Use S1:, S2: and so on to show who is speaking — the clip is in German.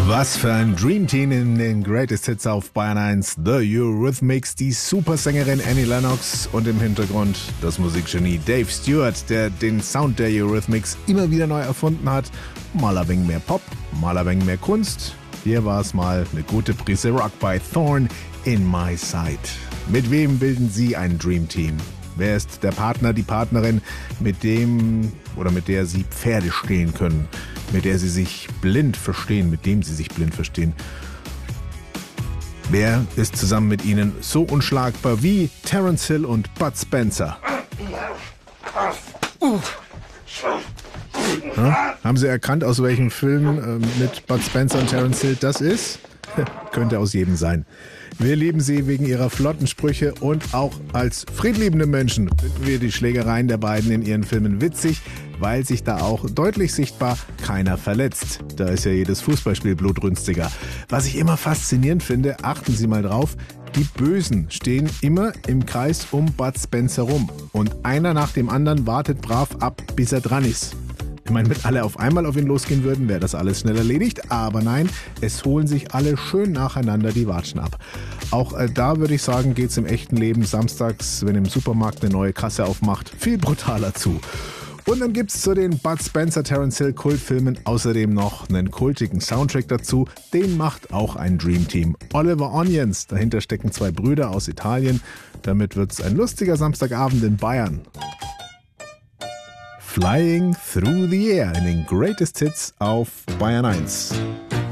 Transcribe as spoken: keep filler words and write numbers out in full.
S1: Was für ein Dream Team in den Greatest Hits auf Bayern eins. The Eurythmics, die Supersängerin Annie Lennox und im Hintergrund das Musikgenie Dave Stewart, der den Sound der Eurythmics immer wieder neu erfunden hat. Mal ein wenig mehr Pop, mal ein wenig mehr Kunst. Hier war es mal eine gute Prise Rock bei Thorn in My Sight. Mit wem bilden Sie ein Dream Team? Wer ist der Partner, die Partnerin, mit dem oder mit der Sie Pferde stehen können? Mit der Sie sich blind verstehen, mit dem Sie sich blind verstehen? Wer ist zusammen mit Ihnen so unschlagbar wie Terence Hill und Bud Spencer? Ja, haben Sie erkannt, aus welchem Film äh, mit Bud Spencer und Terence Hill das ist? Könnte aus jedem sein. Wir lieben sie wegen ihrer flotten Sprüche und auch als friedliebende Menschen finden wir die Schlägereien der beiden in ihren Filmen witzig, weil sich da auch deutlich sichtbar keiner verletzt. Da ist ja jedes Fußballspiel blutrünstiger. Was ich immer faszinierend finde, achten Sie mal drauf, die Bösen stehen immer im Kreis um Bud Spencer rum und einer nach dem anderen wartet brav ab, bis er dran ist. Ich meine, wenn alle auf einmal auf ihn losgehen würden, wäre das alles schnell erledigt. Aber nein, es holen sich alle schön nacheinander die Watschen ab. Auch äh, da würde ich sagen, geht es im echten Leben samstags, wenn im Supermarkt eine neue Kasse aufmacht, viel brutaler zu. Und dann gibt es zu den Bud Spencer, Terence Hill Kultfilmen außerdem noch einen kultigen Soundtrack dazu. Den macht auch ein Dream Team. Oliver Onions, dahinter stecken zwei Brüder aus Italien. Damit wird es ein lustiger Samstagabend in Bayern. Flying Through the Air in den Greatest Hits auf Bayern eins.